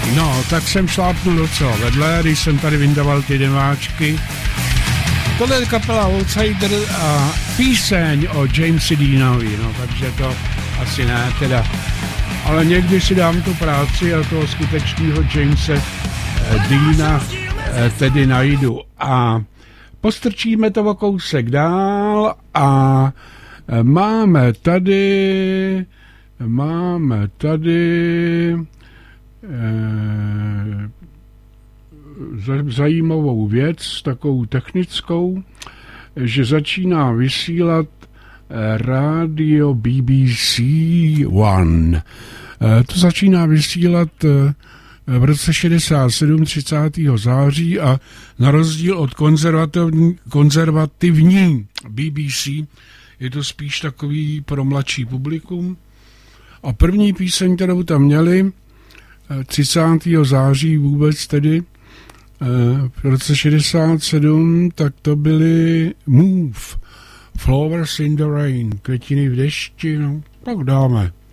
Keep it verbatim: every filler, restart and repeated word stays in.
No, tak jsem šlápnul docela vedle, když jsem tady vyndaval ty demáčky. Tohle je kapela Outsider a píseň o Jamesi Deanovi, no, takže to asi ne, teda. Ale někdy si dám tu práci a toho skutečného Jamese Deana tedy najdu. A postrčíme to o kousek dál a máme tady, máme tady eh, zajímavou věc, takovou technickou, že začíná vysílat rádio B B C One. To začíná vysílat v roce šedesát sedm, třicátého září a na rozdíl od konzervativní, konzervativní B B C je to spíš takový pro mladší publikum. A první píseň, kterou tam měli třicátého září vůbec tedy v roce šedesát sedm, tak to byly Move, Flowers in the Rain, květiny v dešti, no, tak dáme.